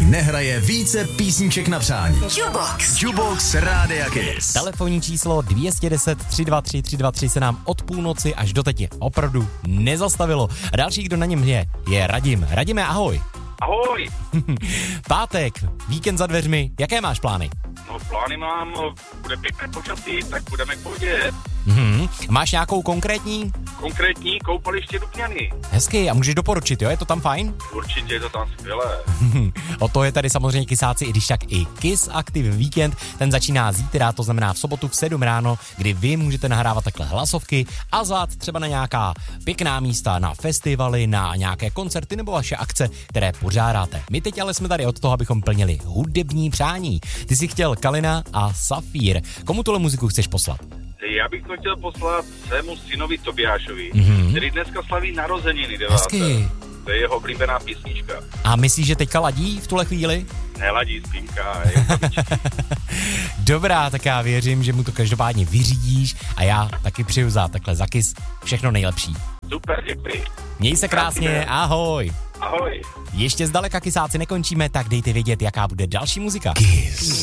nehraje více písniček na přání. Jukebox Rádia Kiss. Telefonní číslo 210 323 323 se nám od půlnoci až do teď opravdu nezastavilo. A další, kdo na něm je Radim. Radime, ahoj. Ahoj. Pátek, víkend za dveřmi, jaké máš plány? No plány mám, bude pěkné počasí, tak budeme k vodě. Máš nějakou konkrétní? Konkrétní koupaliště Dubňany. Hezky, a můžeš doporučit, jo? Je to tam fajn? Určitě je to tam skvělé. O to je tady samozřejmě Kissáci, i když tak i Kiss Active Weekend. Ten začíná zítra, to znamená v sobotu v 7 ráno, kdy vy můžete nahrávat takhle hlasovky a zvát třeba na nějaká pěkná místa, na festivaly, na nějaké koncerty nebo vaše akce, které pořádáte. My teď ale jsme tady od toho, abychom plnili hudební přání. Ty jsi chtěl Kalina a Safír. Komu tuhle muziku chceš poslat? Já bych to chtěl poslat svému synovi Tobiášovi, který dneska slaví narozeniny 9. Hezky. To je jeho oblíbená písnička. A myslíš, že teďka ladí v tuhle chvíli? Neladí spínka, je Dobrá, tak já věřím, že mu to každopádně vyřídíš a já taky přeju za Kiss všechno nejlepší. Super, děkuji. Měj se krásně, ahoj. Ahoj. Ještě zdaleka Kissáci nekončíme, tak dejte vědět, jaká bude další muzika. Kiss.